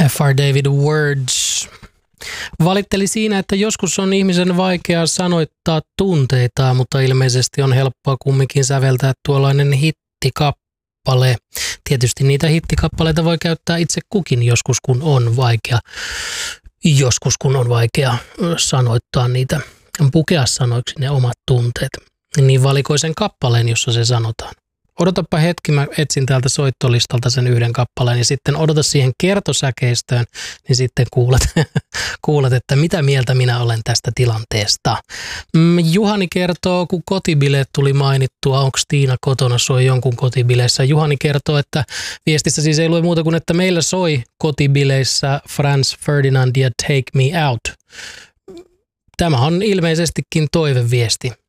F.R. David Words valitteli siinä, että joskus on ihmisen vaikea sanoittaa tunteitaan, mutta ilmeisesti on helppoa kumminkin säveltää tuollainen hittikappale. Tietysti niitä hittikappaleita voi käyttää itse kukin joskus, kun on vaikea. Joskus, kun on vaikea sanoittaa niitä, pukea sanoiksi ne omat tunteet. Niin valikoisen kappaleen, jossa se sanotaan. Odotapa hetki, mä etsin täältä soittolistalta sen yhden kappaleen ja sitten odota siihen kertosäkeistöön, niin sitten kuulet, että mitä mieltä minä olen tästä tilanteesta. Juhani kertoo, kun kotibileet tuli mainittua, onko Tiina kotona soi jonkun kotibileissä. Juhani kertoo, että viestissä siis ei lue muuta kuin, että meillä soi kotibileissä Franz Ferdinand ja Take Me Out. Tämä on ilmeisestikin toiveviesti.